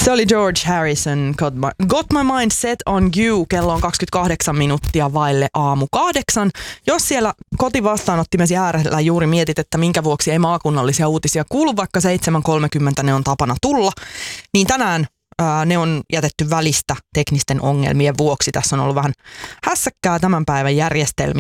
Se oli George Harrison, Got My Mind Set on You. Kello on 28 minuuttia vaille aamu 8. Jos siellä kotivastaanottimesi äärellä juuri mietit, että minkä vuoksi ei maakunnallisia uutisia kuulu, vaikka 7.30 ne on tapana tulla, niin tänään ne on jätetty välistä teknisten ongelmien vuoksi. Tässä on ollut vähän hässäkkää tämän päivän järjestelmissä.